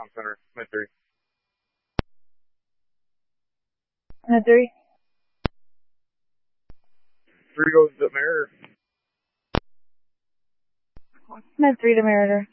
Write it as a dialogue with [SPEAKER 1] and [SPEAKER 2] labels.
[SPEAKER 1] Town Center, Med 3.
[SPEAKER 2] Med 3.
[SPEAKER 1] 3 goes to Meritor.
[SPEAKER 2] Med 3 to Meritor.